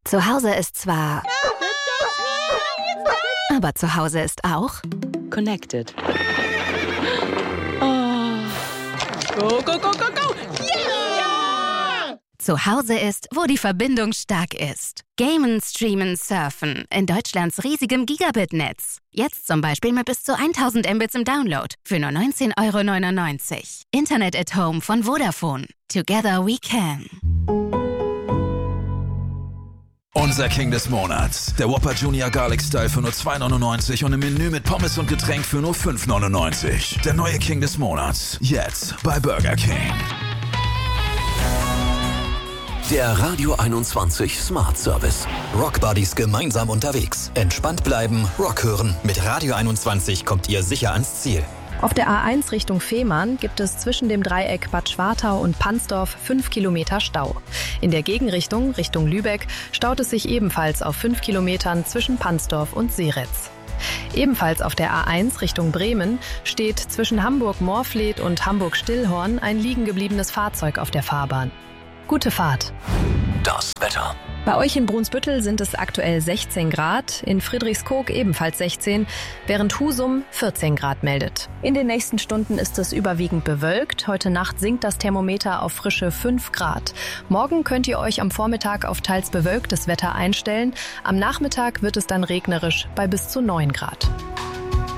Zu Hause ist zwar... Aber zu Hause ist auch... Connected. Oh. Go, go, go, go, go! Yeah! Zu Hause ist, wo die Verbindung stark ist. Gamen, streamen, surfen. In Deutschlands riesigem Gigabit-Netz. Jetzt zum Beispiel mit bis zu 1000 Mbits im Download. Für nur 19,99 €. Internet at Home von Vodafone. Together we can. Unser King des Monats. Der Whopper Junior Garlic Style für nur 2,99 € und im Menü mit Pommes und Getränk für nur 5,99 €. Der neue King des Monats. Jetzt bei Burger King. Der Radio 21 Smart Service. Rock Buddies gemeinsam unterwegs. Entspannt bleiben, Rock hören. Mit Radio 21 kommt ihr sicher ans Ziel. Auf der A1 Richtung Fehmarn gibt es zwischen dem Dreieck Bad Schwartau und Pansdorf 5 Kilometer Stau. In der Gegenrichtung, Richtung Lübeck, staut es sich ebenfalls auf 5 Kilometern zwischen Pansdorf und Seretz. Ebenfalls auf der A1 Richtung Bremen steht zwischen Hamburg-Moorfleet und Hamburg-Stillhorn ein liegen gebliebenes Fahrzeug auf der Fahrbahn. Gute Fahrt. Das Wetter. Bei euch in Brunsbüttel sind es aktuell 16 Grad, in Friedrichskoog ebenfalls 16, während Husum 14 Grad meldet. In den nächsten Stunden ist es überwiegend bewölkt. Heute Nacht sinkt das Thermometer auf frische 5 Grad. Morgen könnt ihr euch am Vormittag auf teils bewölktes Wetter einstellen. Am Nachmittag wird es dann regnerisch bei bis zu 9 Grad.